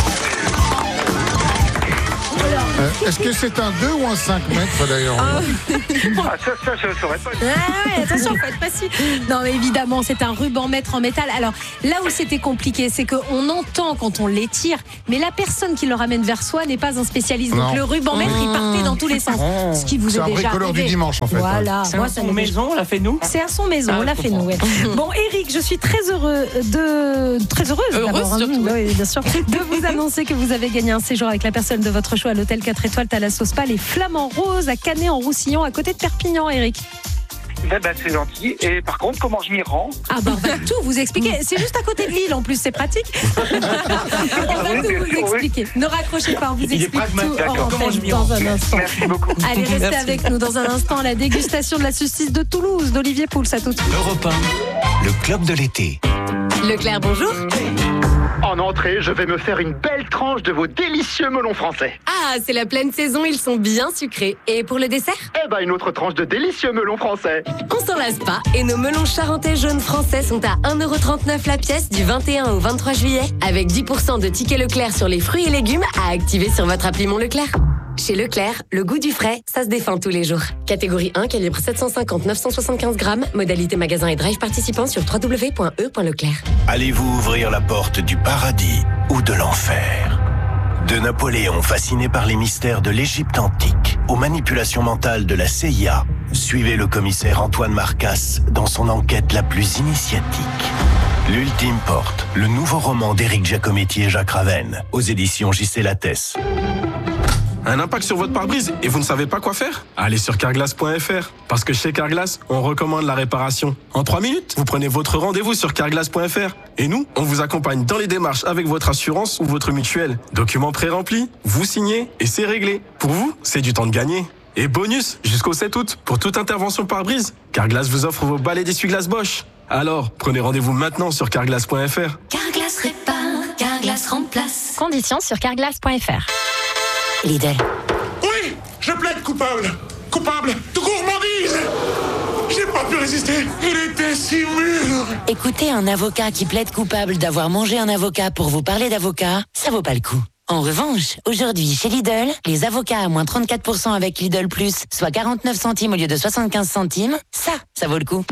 Euh, Est-ce que c'est un deux ou un cinq mètres d'ailleurs? Ah, ça, ça, je ne saurais pas. Ah ouais, attention, faut être précis. Non, mais évidemment, c'est un ruban mètre en métal. Alors, là où c'était compliqué, c'est qu'on entend quand on l'étire, mais la personne qui le ramène vers soi n'est pas un spécialiste. Donc, Non. le ruban mètre, il partait dans tous les sens. Ce qui vous C'est est un déjà bricoleur arrivé. du dimanche, en fait. Voilà. C'est Moi, un ça son m'est déjà- maison, on l'a fait nous. C'est un son maison, Ah, on l'a je fait nous. Ouais. Bon, Eric, je suis très heureux de très heureuse, Heureuse d'abord, hein, surtout. oui, bien sûr, de vous annoncer que vous avez gagné un séjour avec la personne de votre choix à l'hôtel quatre étoiles Thalasso Spa, les Flamands Roses à Canet en Roussillon, à côté de Perpignan, Eric. Ben, ben, c'est gentil. Et par contre, comment je m'y rends? Ah bah on va tout vous expliquer. C'est juste à côté de Lille en plus, c'est pratique. On va Oui, tout bien vous sûr, oui. expliquer. Ne raccrochez pas, on vous Il est explique pragmatique. tout D'accord. en Comment je antenne m'y dans rends un instant. Merci beaucoup. Allez, restez Merci. avec nous dans un instant. La dégustation de la saucisse de Toulouse d'Olivier Pouls. À tout de suite. Europe un, le club de l'été. Leclerc, bonjour. En entrée, je vais me faire une belle tranche de vos délicieux melons français. Ah, c'est la pleine saison, ils sont bien sucrés. Et pour le dessert? Eh ben, une autre tranche de délicieux melons français. On s'en lasse pas. Et nos melons charentais jaunes français sont à un euro trente-neuf la pièce du vingt et un au vingt-trois juillet. Avec dix pour cent de tickets Leclerc sur les fruits et légumes à activer sur votre appli Mon Leclerc. Chez Leclerc, le goût du frais, ça se défend tous les jours. Catégorie un, calibre sept cent cinquante à neuf cent soixante-quinze grammes. Modalité magasin et drive participant sur w w w point e point leclerc. Allez-vous ouvrir la porte du paradis ou de l'enfer? De Napoléon fasciné par les mystères de l'Égypte antique aux manipulations mentales de la C I A, suivez le commissaire Antoine Marcas dans son enquête la plus initiatique. L'Ultime Porte, le nouveau roman d'Éric Giacometti et Jacques Ravenne, aux éditions J C Lattès. Un impact sur votre pare-brise et vous ne savez pas quoi faire? Allez sur carglass point f r. Parce que chez Carglass, on recommande la réparation. En trois minutes, vous prenez votre rendez-vous sur carglass point f r. Et nous, on vous accompagne dans les démarches avec votre assurance ou votre mutuelle. Documents pré-remplis, vous signez et c'est réglé. Pour vous, c'est du temps de gagner. Et bonus, jusqu'au sept août, pour toute intervention pare-brise, Carglass vous offre vos balais d'essuie-glace Bosch. Alors, prenez rendez-vous maintenant sur carglass point f r. Carglass répare, Carglass remplace. Conditions sur carglass point f r. Lidl. Oui, je plaide coupable. Coupable de gourmandise. J'ai pas pu résister. Il était si mûr. Écoutez un avocat qui plaide coupable d'avoir mangé un avocat pour vous parler d'avocat, ça vaut pas le coup. En revanche, aujourd'hui, chez Lidl, les avocats à moins trente-quatre pour cent avec Lidl Plus, soit quarante-neuf centimes au lieu de soixante-quinze centimes, ça, ça vaut le coup.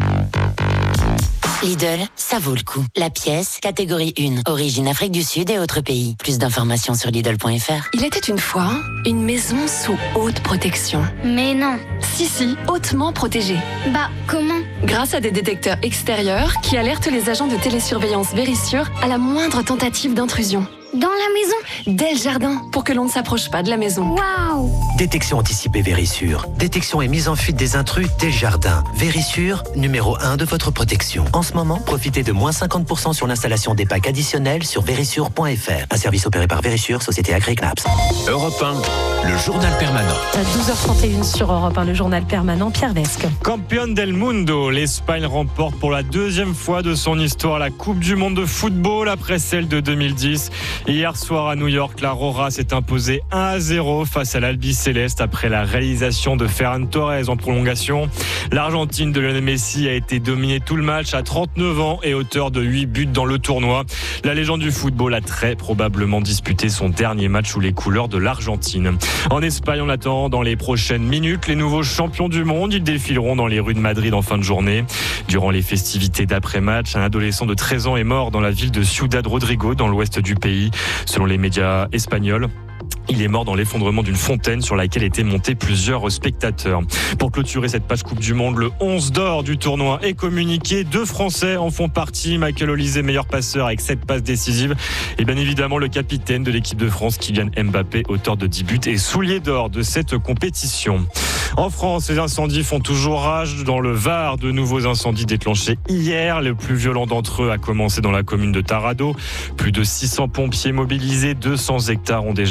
Lidl, ça vaut le coup. La pièce, catégorie un, origine Afrique du Sud et autres pays. Plus d'informations sur Lidl point f r. Il était une fois une maison sous haute protection. Mais non. Si, si, hautement protégée. Bah, comment? Grâce à des détecteurs extérieurs qui alertent les agents de télésurveillance Vérissure à la moindre tentative d'intrusion. Dans la maison? Dès le jardin, pour que l'on ne s'approche pas de la maison. Waouh! Détection anticipée Vérissure. Détection et mise en fuite des intrus dès le jardin. Vérissure, numéro un de votre protection. En ce moment, profitez de moins cinquante pour cent sur l'installation des packs additionnels sur vérissure point f r. Un service opéré par Vérissure, société Agricnaps. Europe un, le journal permanent. À douze heures trente et une sur Europe un, le journal permanent, Pierre Vesque. Campion del Mundo, l'Espagne remporte pour la deuxième fois de son histoire la Coupe du Monde de football après celle de deux mille dix. Hier soir à New York, la Roja s'est imposée un à zéro face à l'Albiceleste après la réalisation de Ferran Torres en prolongation. L'Argentine de Lionel Messi a été dominée tout le match à trente-neuf ans et auteur de huit buts dans le tournoi. La légende du football a très probablement disputé son dernier match sous les couleurs de l'Argentine. En Espagne, on attend dans les prochaines minutes les nouveaux champions du monde. Ils défileront dans les rues de Madrid en fin de journée. Durant les festivités d'après-match, un adolescent de treize ans est mort dans la ville de Ciudad Rodrigo, dans l'ouest du pays. Selon les médias espagnols, il est mort dans l'effondrement d'une fontaine sur laquelle étaient montés plusieurs spectateurs. Pour clôturer cette page Coupe du Monde, le onze d'or du tournoi est communiqué. Deux Français en font partie. Michael Olise, meilleur passeur avec sept passes décisives. Et bien évidemment, le capitaine de l'équipe de France, Kylian Mbappé, auteur de dix buts et soulier d'or de cette compétition. En France, les incendies font toujours rage. Dans le Var, de nouveaux incendies déclenchés hier. Le plus violent d'entre eux a commencé dans la commune de Tarado. Plus de six cents pompiers mobilisés, deux cents hectares ont déjà brûlé.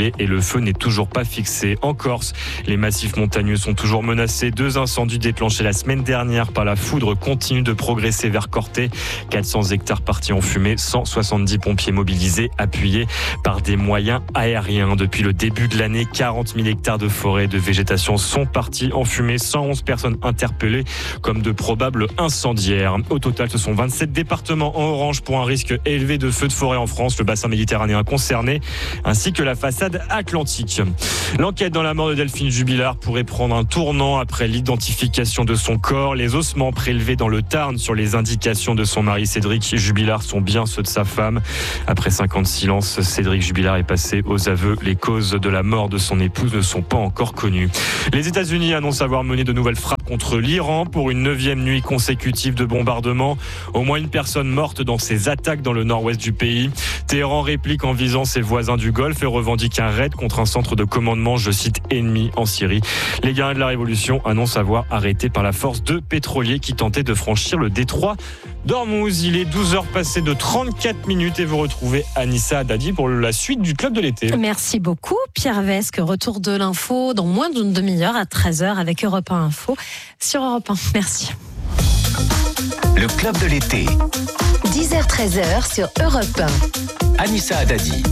brûlés et le feu n'est toujours pas fixé. En Corse, les massifs montagneux sont toujours menacés. Deux incendies déclenchés la semaine dernière par la foudre continuent de progresser vers Corté. quatre cents hectares partis en fumée, cent soixante-dix pompiers mobilisés, appuyés par des moyens aériens. Depuis le début de l'année, quarante mille hectares de forêt et de végétation sont partis en fumée. cent onze personnes interpellées comme de probables incendiaires. Au total, ce sont vingt-sept départements en orange pour un risque élevé de feux de forêt en France, le bassin méditerranéen concerné, ainsi que la façade atlantique. L'enquête dans la mort de Delphine Jubilard pourrait prendre un tournant après l'identification de son corps. Les ossements prélevés dans le Tarn sur les indications de son mari Cédric Jubilard sont bien ceux de sa femme. Après cinq ans de silence, Cédric Jubilard est passé aux aveux. Les causes de la mort de son épouse ne sont pas encore connues. Les États-Unis annoncent avoir mené de nouvelles frappes contre l'Iran pour une neuvième nuit consécutive de bombardements. Au moins une personne morte dans ces attaques dans le nord-ouest du pays. Téhéran réplique en visant ses voisins du Golfe et revendique un raid contre un centre de commandement, je cite, ennemi en Syrie. Les gardiens de la Révolution annoncent avoir arrêté par la force deux pétroliers qui tentaient de franchir le détroit d'Ormuz. Il est douze heures passées de trente-quatre minutes et vous retrouvez Anissa Haddadi pour la suite du Club de l'été. Merci beaucoup Pierre Vesque. Retour de l'info dans moins d'une demi-heure à treize heures avec Europe un Info sur Europe un. Merci. Le Club de l'été. dix heures treize heures sur Europe un. Anissa Haddadi.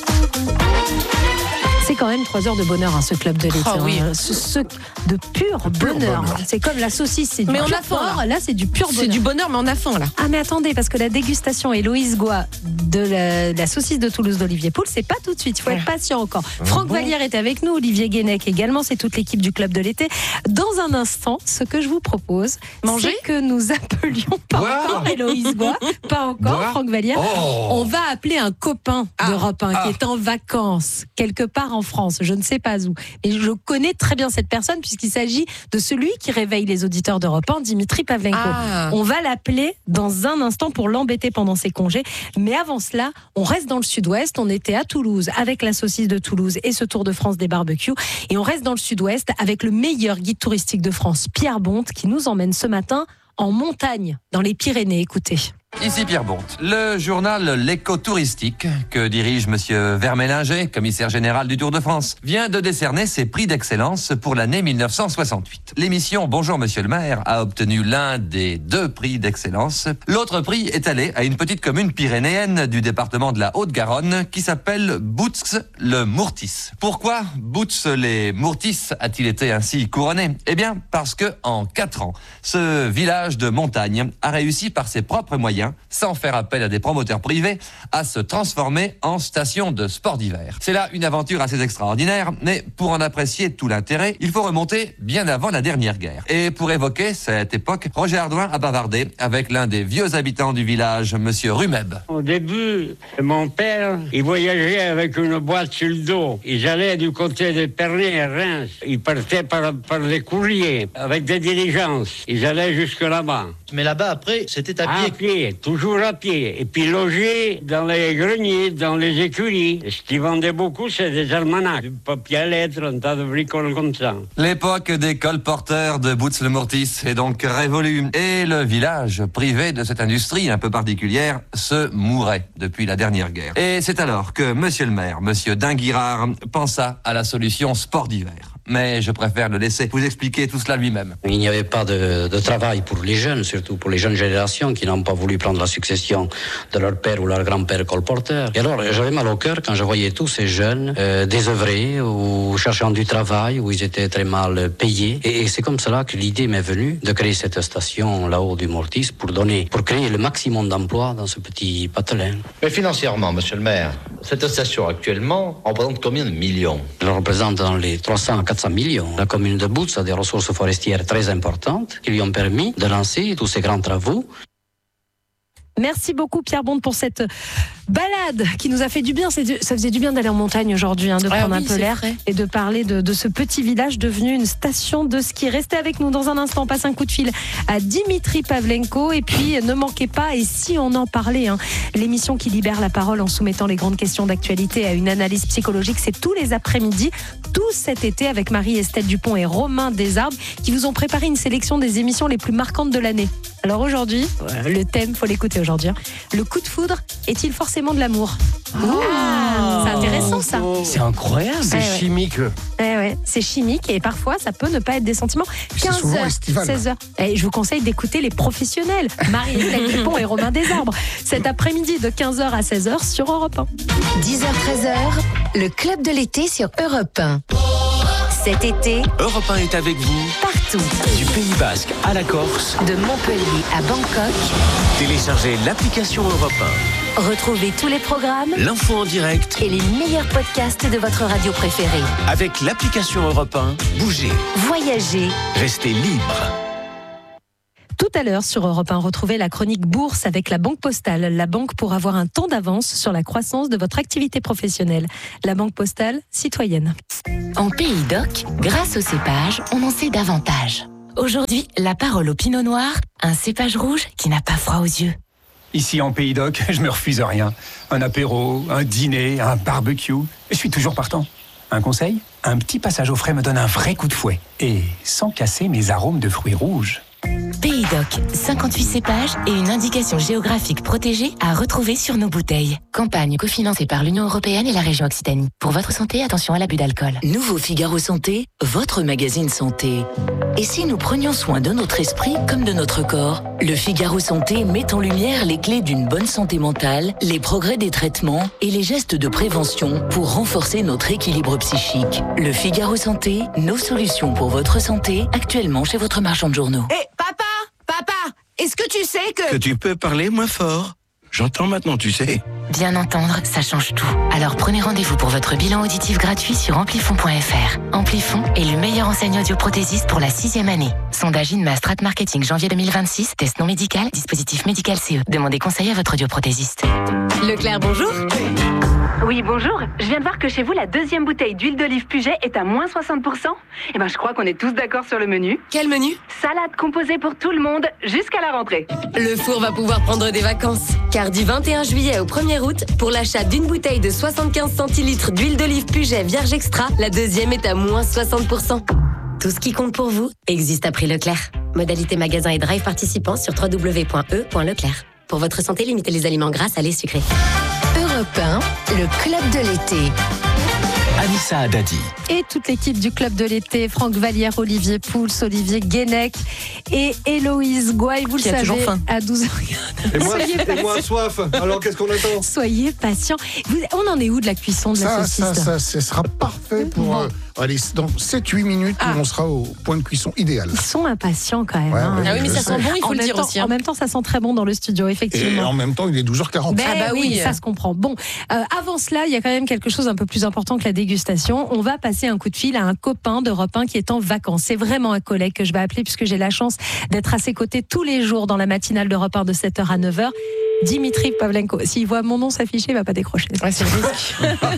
C'est quand même trois heures de bonheur, hein, ce club de l'été. Ah oui. Hein. Ce, ce de pur, pur bonheur. bonheur. C'est comme la saucisse, c'est du mais pur on a faim, porc. Là, là c'est du pur bonheur. C'est du bonheur, mais on a faim, là. Ah, mais attendez, parce que la dégustation Héloïse Goua de la, la saucisse de Toulouse d'Olivier Poul, c'est pas tout de suite. Il faut être patient encore. Ah, Franck bon. Vallière est avec nous, Olivier Guénec également. C'est toute l'équipe du club de l'été. Dans un instant, ce que je vous propose, Manger c'est que nous appelions pas wow. encore Héloïse Goua, pas encore wow. Franck Vallière. Oh. On va appeler un copain ah. d'Europe un ah. qui est en vacances quelque part en France. Je ne sais pas où. Mais je connais très bien cette personne puisqu'il s'agit de celui qui réveille les auditeurs d'Europe un, Dimitri Pavlenko. Ah. On va l'appeler dans un instant pour l'embêter pendant ses congés. Mais avant cela, on reste dans le sud-ouest. On était à Toulouse avec la saucisse de Toulouse et ce Tour de France des barbecues. Et on reste dans le sud-ouest avec le meilleur guide touristique de France, Pierre Bonte, qui nous emmène ce matin en montagne, dans les Pyrénées. Écoutez. Ici Pierre Bonte. Le journal L'Éco-Touristique, que dirige Monsieur Vermélinger, commissaire général du Tour de France, vient de décerner ses prix d'excellence pour l'année mille neuf cent soixante-huit. L'émission Bonjour Monsieur le maire a obtenu l'un des deux prix d'excellence. L'autre prix est allé à une petite commune pyrénéenne du département de la Haute-Garonne qui s'appelle Boutz-le-Mourtis. Pourquoi Boutz-les-Mourtis a-t-il été ainsi couronné ? Eh bien, parce que en quatre ans, ce village de montagne a réussi par ses propres moyens, sans faire appel à des promoteurs privés, à se transformer en station de sport d'hiver. C'est là une aventure assez extraordinaire, mais pour en apprécier tout l'intérêt, il faut remonter bien avant la dernière guerre. Et pour évoquer cette époque, Roger Ardouin a bavardé avec l'un des vieux habitants du village, Monsieur Rumeb. Au début, mon père, il voyageait avec une boîte sur le dos. Ils allaient du côté de Pernay à Reims. Ils partaient par, par des courriers, avec des diligences. Ils allaient jusque là-bas. Mais là-bas, après, c'était à pied. À pied, toujours à pied. Et puis logé dans les greniers, dans les écuries. Et ce qu'ils vendaient beaucoup, c'est des almanachs, du papier à lettres, un tas de bricoles comme ça. L'époque des colporteurs de Boutz-le-Mourtis est donc révolue. Et le village, privé de cette industrie un peu particulière, se mourait depuis la dernière guerre. Et c'est alors que Monsieur le maire, Monsieur Dinguirard, pensa à la solution sport d'hiver. Mais je préfère le laisser vous expliquer tout cela lui-même. Il n'y avait pas de, de travail pour les jeunes, surtout pour les jeunes générations qui n'ont pas voulu prendre la succession de leur père ou leur grand-père colporteur. Et alors, j'avais mal au cœur quand je voyais tous ces jeunes euh, désœuvrés ou cherchant du travail, où ils étaient très mal payés. Et, et c'est comme cela que l'idée m'est venue de créer cette station là-haut du Mourtis pour donner, pour créer le maximum d'emplois dans ce petit patelin. Mais financièrement, monsieur le maire, cette station actuellement représente combien de millions ? Elle représente dans les trois cents à quatre cents millions. La commune de Boutz a des ressources forestières très importantes qui lui ont permis de lancer tous ces grands travaux. Merci beaucoup Pierre Bonte pour cette balade qui nous a fait du bien. Ça faisait du bien d'aller en montagne aujourd'hui, hein, de prendre ah oui, un peu l'air frais. Et de parler de, de ce petit village devenu une station de ski. Restez avec nous dans un instant, on passe un coup de fil à Dimitri Pavlenko. Et puis ne manquez pas, et si on en parlait, hein, l'émission qui libère la parole en soumettant les grandes questions d'actualité à une analyse psychologique, c'est tous les après-midi, tout cet été, avec Marie-Estelle Dupont et Romain Desarbes qui vous ont préparé une sélection des émissions les plus marquantes de l'année. Alors aujourd'hui, le thème, faut l'écouter aujourd'hui. Hein. Le coup de foudre est-il forcément de l'amour ? Oh, ah, c'est intéressant ça. C'est incroyable. C'est C'est ouais, chimique. Ouais. Ouais, ouais, c'est chimique et parfois ça peut ne pas être des sentiments. quinze heures, seize heures. Et je vous conseille d'écouter les professionnels, Marie-Hélène Dupont et Romain Desarbres. Cet après-midi de quinze heures à seize heures sur Europe un. dix heures treize heures, le club de l'été sur Europe un. Cet été, Europe un est avec vous partout. Du Pays Basque à la Corse, De Montpellier à Bangkok. téléchargez l'application Europe un. Retrouvez tous les programmes L'info en direct et les meilleurs podcasts de votre radio préférée. avec l'application Europe un. Bougez, Voyagez. restez libre. Tout à l'heure sur Europe un, retrouvez la chronique Bourse avec la Banque Postale. La banque pour avoir un temps d'avance sur la croissance de votre activité professionnelle. La Banque Postale, citoyenne. En Pays d'Oc, grâce au cépage, on en sait davantage. Aujourd'hui, la parole au Pinot Noir, un cépage rouge qui n'a pas froid aux yeux. Ici en Pays d'Oc, je me refuse rien. Un apéro, un dîner, un barbecue, je suis toujours partant. Un conseil ? Un petit passage au frais me donne un vrai coup de fouet. Et sans casser mes arômes de fruits rouges. Pays d'Oc, cinquante-huit cépages et une indication géographique protégée à retrouver sur nos bouteilles. Campagne cofinancée par l'Union européenne et la région Occitanie. Pour votre santé, attention à l'abus d'alcool. Nouveau Figaro Santé, votre magazine santé. Et si nous prenions soin de notre esprit comme de notre corps ? Le Figaro Santé met en lumière les clés d'une bonne santé mentale, les progrès des traitements et les gestes de prévention pour renforcer notre équilibre psychique. Le Figaro Santé, nos solutions pour votre santé, actuellement chez votre marchand de journaux. Hé, papa, papa, est-ce que tu sais que... Que tu peux parler moins fort. J'entends maintenant, tu sais. Bien entendre, ça change tout. Alors prenez rendez-vous pour votre bilan auditif gratuit sur amplifon point f r. Amplifon est le meilleur enseigne audioprothésiste pour la sixième année. Sondage INMA Strat Marketing janvier deux mille vingt-six, test non médical, dispositif médical C E. Demandez conseil à votre audioprothésiste. Leclerc, bonjour. Oui, bonjour. Je viens de voir que chez vous, la deuxième bouteille d'huile d'olive Puget est à moins soixante pour cent. Eh ben, je crois qu'on est tous d'accord sur le menu. Quel menu ? Salade composée pour tout le monde jusqu'à la rentrée. Le four va pouvoir prendre des vacances. Car du vingt et un juillet au premier août, pour l'achat d'une bouteille de soixante-quinze centilitres d'huile d'olive Puget Vierge Extra, la deuxième est à moins soixante pour cent. Tout ce qui compte pour vous existe à prix Leclerc. Modalité magasin et drive participants sur w w w point e point leclerc. Pour votre santé, limitez les aliments gras, salés, sucrés. Europe un, le club de l'été. Anissa Haddadi. Et toute l'équipe du club de l'été, Franck Vallière, Olivier Pouls, Olivier Guénec et Héloïse Gouaille, vous Qui le a toujours savez, faim. à douze heures. Et moi, Soyez et moi soif. Alors qu'est-ce qu'on attend ? Soyez patients. Vous- on en est où de la cuisson de la Ça, saucisse ça, là ça, ce sera parfait pour. Bon. euh, allez, dans sept huit minutes, Ah. on sera au point de cuisson idéal. Ils sont impatients quand même. Ouais, hein. ouais, Ah oui, mais je ça sais. sent bon, il faut en le même dire temps, aussi. hein. En même temps, ça sent très bon dans le studio, Et effectivement. en même temps, il est douze heures quarante. Ben Ah bah oui, oui. ça se comprend. Bon, euh, avant cela, il y a quand même quelque chose un peu plus important que la dégustation. On va passer un coup de fil à un copain d'Europe un qui est en vacances. C'est vraiment un collègue que je vais appeler puisque j'ai la chance d'être à ses côtés tous les jours dans la matinale d'Europe un de sept heures à neuf heures. Dimitri Pavlenko. S'il voit mon nom s'afficher, il va pas décrocher. Ouais, c'est le risque.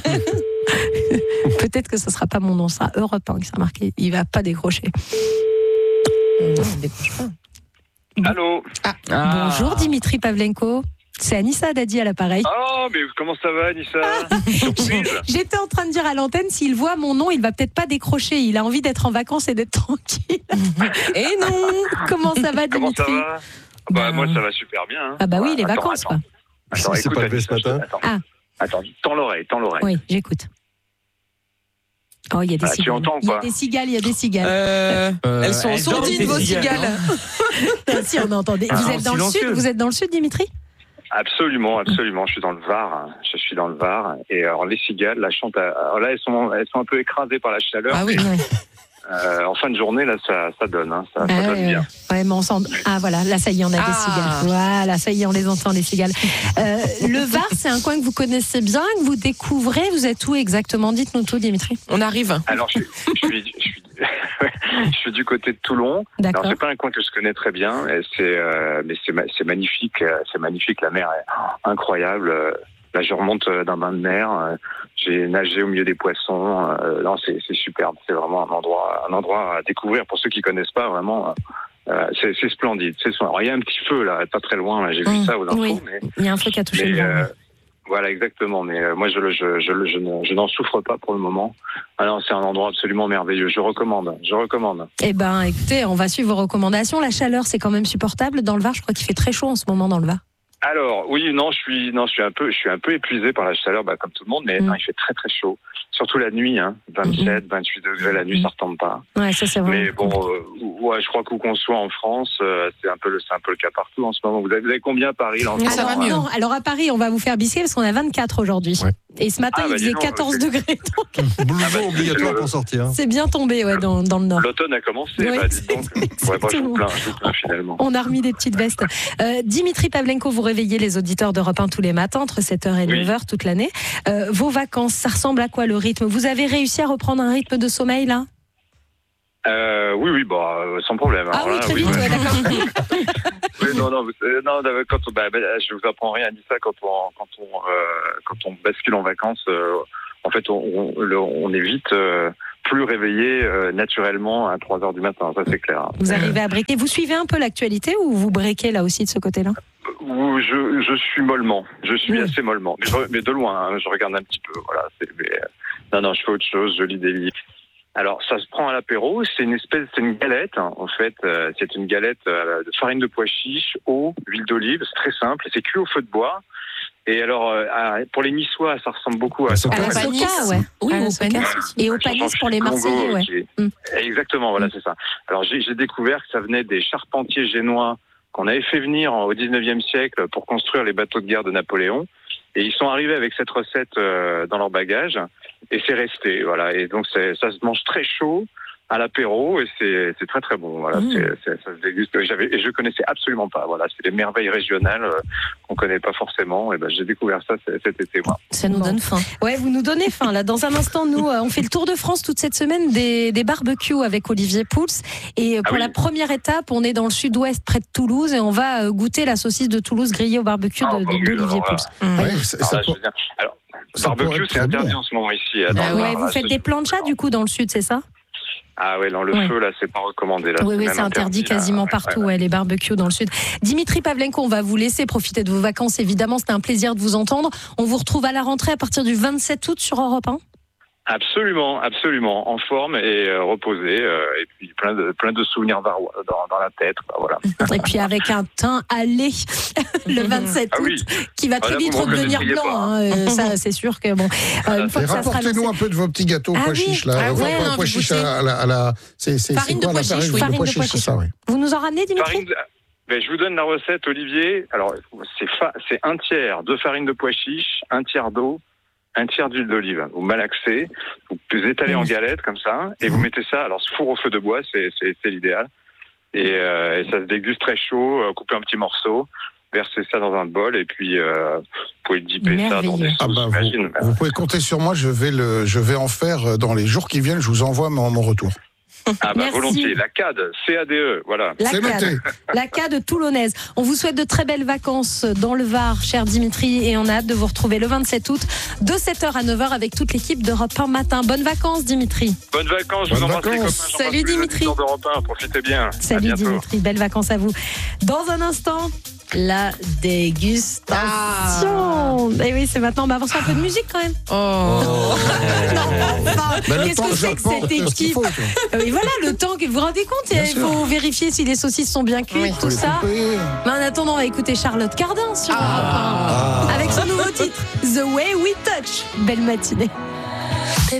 Peut-être que ce sera pas mon nom, ça sera Europe un qui sera marqué. Il va pas décrocher. Non, il décroche pas. Allô. Ah. Bonjour Dimitri Pavlenko. C'est Anissa Haddadi à l'appareil. Oh, mais comment ça va, Anissa? Surprise. J'étais en train de dire à l'antenne, s'il voit mon nom, il va peut-être pas décrocher. Il a envie d'être en vacances et d'être tranquille. Et non. Comment ça va, Comment Dimitri? ça va? Bah, moi, ça va super bien. hein. Ah bah oui, les Attends, vacances, attends. quoi. Attends, C'est écoute, pas levé ce Anissa, matin. Attends, Ah. attends, tends l'oreille, tends l'oreille. Oui, j'écoute. Oh, il y a des Ah, tu cigales. entends ou Il y a pas des cigales, il y a des cigales. Euh, Euh, elles sont elles sourdines, dorment, vos tes cigales, cigales. Si, on entendait. Vous Ah, êtes dans le silencieux. sud, vous êtes dans le sud, Dimitri? Absolument, absolument. Je suis dans le Var. hein. Je suis dans le Var. Et alors, les cigales, la chantent. à- Alors là, elles sont, elles sont un peu écrasées par la chaleur. Ah oui. Ouais. Euh, en fin de journée, là, ça, ça donne. Hein. Ça, ça Ah, donne ouais, bien. ouais, mais on sent... Ah voilà, là ça y est, on a des Ah. cigales. Voilà, ça y est, on les entend, les cigales. Euh, le Var, c'est un coin que vous connaissez bien, que vous découvrez. Vous êtes où exactement? Dites-nous tout, Dimitri. On arrive. Alors, je suis, je suis, je suis, je suis du côté de Toulon. D'accord. Alors, c'est pas un coin que je connais très bien. et C'est, euh, mais c'est, ma- c'est magnifique. euh, C'est magnifique. La mer est incroyable. euh, Là, je remonte euh, d'un bain de mer. euh, J'ai nagé au milieu des poissons. euh, Non, c'est, c'est superbe. C'est vraiment un endroit, un endroit à découvrir pour ceux qui connaissent pas. Vraiment, euh, c'est, c'est splendide. C'est, alors, il y a un petit feu là, pas très loin. Là, j'ai vu Mmh, ça aux infos. oui. Mais, Il y a un truc à toucher mais, le vent. euh, Voilà, exactement. Mais euh, moi, je, je, je, je, je, ne- je n'en souffre pas pour le moment. Ah non, c'est un endroit absolument merveilleux. Je recommande. Je recommande. Eh ben, écoutez, on va suivre vos recommandations. La chaleur, c'est quand même supportable dans le Var. Je crois qu'il fait très chaud en ce moment dans le Var. Alors, oui, non, je suis, non, je suis un peu, je suis un peu épuisé par la chaleur, bah, comme tout le monde. Mais non, il fait très très chaud. Surtout la nuit, hein. vingt-sept, vingt-huit degrés la nuit, ça retombe pas. Ouais, ça c'est vrai. Mais bon, euh, ouais, je crois qu'où qu'on soit en France, euh, c'est un peu le, c'est un peu le cas partout en ce moment. Vous avez, vous avez combien à Paris là, en ce Alors, moment, non, alors à Paris, on va vous faire bisquer parce qu'on a vingt-quatre aujourd'hui. Et ce matin, Ah, il bah, dis faisait donc, quatorze c'est- degrés. Donc, Blouson obligatoire pour sortir. c'est bien tombé ouais, dans, dans le nord. L'automne a commencé, Ouais, bah, dites donc. Ouais, moi, je vous plains, je vous plains finalement. On a remis des petites vestes. Euh, Dimitri Pavlenko, vous réveillez les auditeurs d'Europe un tous les matins, entre sept heures et neuf heures toute l'année. Euh, vos vacances, ça ressemble à quoi le rythme? Vous avez réussi à reprendre un rythme de sommeil là? Euh, oui, oui, bah, euh, sans problème. Ah Alors oui, là, très vite, ouais, d'accord. Oui, non, non, vous- euh, non, non, quand on, bah, bah, je vous apprends rien, dit ça quand on, quand on, euh, quand on bascule en vacances. euh, en fait, on, on, le- on est vite euh, plus réveillé euh, naturellement à trois heures du matin. Ça, c'est clair. Vous arrivez à breaker. Vous suivez un peu l'actualité ou vous breakez là aussi de ce côté-là? Où je, je suis mollement. Je suis assez mollement, mais, je- mais de loin. hein, je regarde un petit peu. Voilà. C'est, mais, euh, non, non, je fais autre chose. Je lis des livres. Alors, ça se prend à l'apéro. C'est une espèce, c'est une galette. hein. En fait, euh, c'est une galette euh, de farine de pois chiche, eau, huile d'olive. C'est très simple. C'est cuit au feu de bois. Et alors, euh, à- pour les Niçois, ça ressemble beaucoup à, À la soca, ouais. Oui, À la au soca. panis. Et au Chanson panis pour les Congo, Marseillais, ouais. qui est- Exactement, voilà, c'est ça. Alors, j'ai, j'ai découvert que ça venait des charpentiers génois qu'on avait fait venir au dix-neuvième siècle pour construire les bateaux de guerre de Napoléon. Et ils sont arrivés avec cette recette euh, dans leur bagage. Et c'est resté, voilà. Et donc, c'est, ça se mange très chaud à l'apéro et c'est, c'est très très bon. Voilà, Mmh. c'est, c'est- ça se déguste. J'avais, et je connaissais absolument pas. Voilà, c'est les merveilles régionales euh, qu'on connaît pas forcément. Et ben, j'ai découvert ça c- cet été, moi. Ça nous donne faim. Ouais, vous nous donnez faim. Là, dans un instant, nous, euh, on fait le tour de France toute cette semaine des, des barbecues avec Olivier Pouls. Et euh, pour Ah oui. la première étape, on est dans le sud-ouest, près de Toulouse, et on va euh, goûter la saucisse de Toulouse grillée au barbecue Ah, de, bah de- oui, d'Olivier alors, Pouls. là, Ouais. alors là, je veux dire, alors, barbecue, c'est interdit en ce moment ici. dans Ah le ouais, Var, vous là, faites ce- des planchas du coup dans le sud, c'est ça? Ah ouais, dans le Ouais. feu, là, c'est pas recommandé. Là, Oui, oui, même c'est interdit là. quasiment Ouais, partout, ouais, ouais. ouais, les barbecues dans le sud. Dimitri Pavlenko, on va vous laisser profiter de vos vacances, évidemment. C'était un plaisir de vous entendre. On vous retrouve à la rentrée à partir du vingt-sept août sur Europe un. Absolument, absolument, en forme et euh, reposé, euh, et puis plein de plein de souvenirs varois dans, dans la tête, quoi, voilà. Et puis avec un teint allé le vingt-sept Ah août, oui. qui va Ah, très là, vite vous me redevenir reconnaîtriez blanc. pas. hein, euh, ça, c'est sûr que bon. euh, une fois Et que ça sera rapportez-nous lancé- un peu de vos petits gâteaux Ah pois oui. chiches là. Ah Enfin, ouais, pas on a pois envie de chiches goûter. à la, à la c'est, c'est, Farine c'est de quoi, pois la chiche, farine oui. de pois Farine de chiche, pois c'est ça, oui. Vous nous en ramenez, Dimitri? Farine de- ben, je vous donne la recette, Olivier. Alors, c'est, fa... c'est un tiers de farine de pois chiche, un tiers d'eau, un tiers d'huile d'olive. Vous malaxez, vous étalez en galette comme ça, et vous mettez ça. Alors, ce four au feu de bois, c'est, c'est, c'est l'idéal. Et, euh, et ça se déguste très chaud. Euh, coupez un petit morceau, versez ça dans un bol, et puis euh, vous pouvez dipper ça dans des sauces, Ah bah, j'imagine. vous, vous pouvez compter sur moi, je vais le, je vais en faire euh, dans les jours qui viennent. Je vous envoie mon, mon retour. Ah bah Merci. volontiers. La C A D, C A D E, voilà. La C A D, la C A D toulonnaise. On vous souhaite de très belles vacances dans le Var, cher Dimitri, et on a hâte de vous retrouver le vingt-sept août de sept heures à neuf heures avec toute l'équipe d'Europe un matin. Bonnes vacances, Dimitri. Bonnes vacances, je vous Bonnes embrasse les copains. vacances. j'embrasse Salut, tous les Dimitri. auditeurs d'Europe un, profitez bien. À Salut bientôt. Dimitri, belles vacances à vous. Dans un instant, la dégustation. Et oui, c'est maintenant. On va avancer un peu de musique quand même. Oh. Non, enfin, Bah, le qu'est-ce temps que que c'est que j'apporte cette ce qu'il équipe faut, quoi. Oui, voilà, le temps que vous vous rendez compte, Bien il sûr. faut vérifier si les saucisses sont bien cuites, tout Faut les ça. couper. Mais en attendant, on va écouter Charlotte Cardin sur Europe un, avec son nouveau titre The Way We Touch. Belle matinée.